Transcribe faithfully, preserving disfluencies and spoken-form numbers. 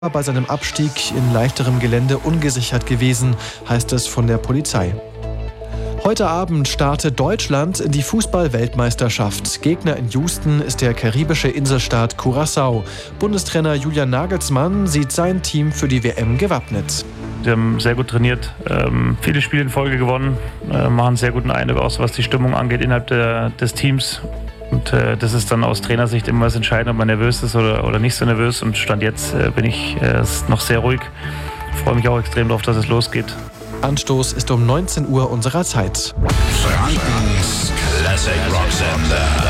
bei seinem Abstieg in leichterem Gelände ungesichert gewesen, heißt es von der Polizei. Heute Abend startet Deutschland in die Fußball-Weltmeisterschaft. Gegner in Houston ist der karibische Inselstaat Curaçao. Bundestrainer Julian Nagelsmann sieht sein Team für die W M gewappnet. Wir haben sehr gut trainiert, ähm, viele Spiele in Folge gewonnen, äh, machen einen sehr guten Eindruck aus, was die Stimmung angeht innerhalb der, des Teams. Und äh, das ist dann aus Trainersicht immer das Entscheidende, ob man nervös ist oder, oder nicht so nervös. Und Stand jetzt äh, bin ich äh, noch sehr ruhig. Ich freue mich auch extrem darauf, dass es losgeht. Anstoß ist um neunzehn Uhr unserer Zeit. Frankens Classic Rock Sender.